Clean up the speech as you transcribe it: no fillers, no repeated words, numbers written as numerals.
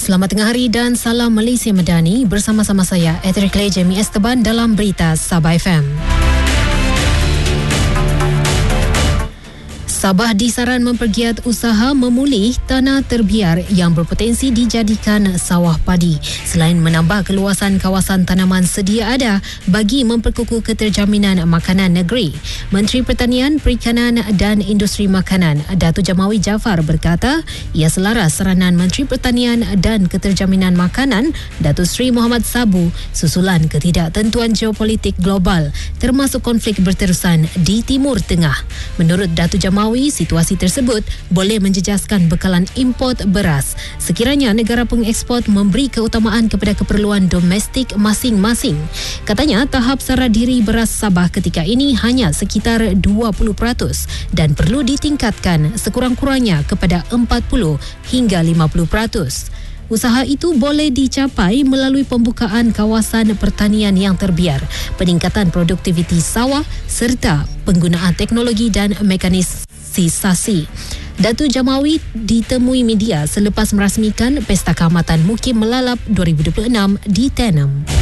Selamat tengah hari dan salam Malaysia Madani. Bersama-sama saya, Etrikle Jamie Esteban dalam Berita Sabah FM. Sabah disaran mempergiat usaha memulih tanah terbiar yang berpotensi dijadikan sawah padi selain menambah keluasan kawasan tanaman sedia ada bagi memperkukuh keterjaminan makanan negeri. Menteri Pertanian, Perikanan dan Industri Makanan Datuk Jamawi Jaafar berkata ia selaras saranan Menteri Pertanian dan Keterjaminan Makanan Datuk Seri Muhammad Sabu susulan ketidaktentuan geopolitik global termasuk konflik berterusan di Timur Tengah. Menurut Datuk Jamawi, situasi tersebut boleh menjejaskan bekalan import beras sekiranya negara pengeksport memberi keutamaan kepada keperluan domestik masing-masing. Katanya tahap sarah diri beras Sabah ketika ini hanya sekitar 20% dan perlu ditingkatkan sekurang-kurangnya kepada 40 hingga 50%. Usaha itu boleh dicapai melalui pembukaan kawasan pertanian yang terbiar, peningkatan produktiviti sawah serta penggunaan teknologi dan mekanisasi. Datuk Jamawi ditemui media selepas merasmikan Pesta Keamatan Mukim Melalap 2026 di Tenem.